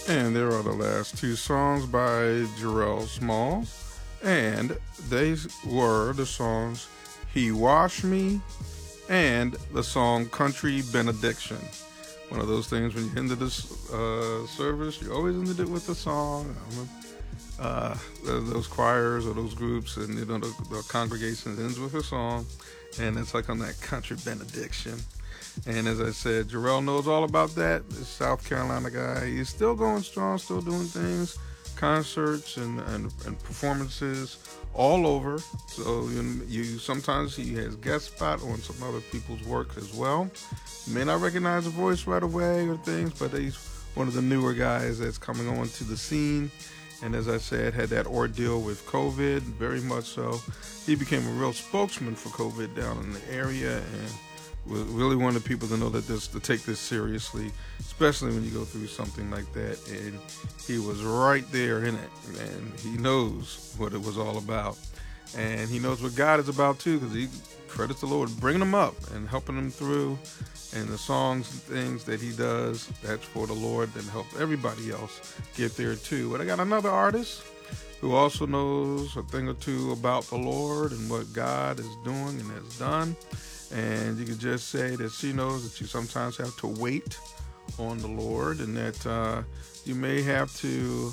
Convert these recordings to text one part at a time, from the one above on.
And there are the last two songs by Jarrell Smalls. And they were the songs He Washed Me and the song Country Benediction. One of those things when you end this service, you always ended it with a song. Those choirs or those groups, and the congregation ends with a song, and it's like on that country benediction. And as I said, Jarrell knows all about that. This South Carolina guy, he's still going strong, still doing things, concerts and performances all over. So you sometimes he has guest spot on some other people's work as well. You may not recognize the voice right away or things, but he's one of the newer guys that's coming on to the scene. And as I said, had that ordeal with COVID, very much so. He became a real spokesman for COVID down in the area, and really wanted people to know to take this seriously, especially when you go through something like that. And he was right there in it, and he knows what it was all about. And he knows what God is about too, because he credits the Lord bringing him up and helping him through. And the songs and things that he does, that's for the Lord, and help everybody else get there too. But I got another artist who also knows a thing or two about the Lord and what God is doing and has done. And you could just say that she knows that you sometimes have to wait on the Lord, and that you may have to,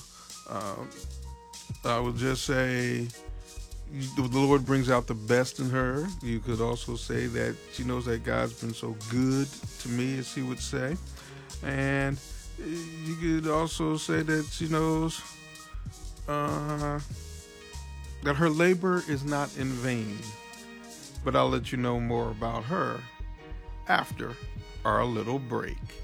I would just say, the Lord brings out the best in her. You could also say that she knows that God's been so good to me, as she would say. And you could also say that she knows that her labor is not in vain. But I'll let you know more about her after our little break.